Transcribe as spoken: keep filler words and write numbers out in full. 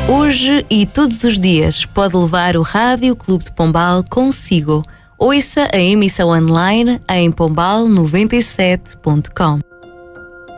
Hoje e todos os dias pode levar o Rádio Clube de Pombal consigo. Ouça a emissão online em pombal noventa e sete ponto com.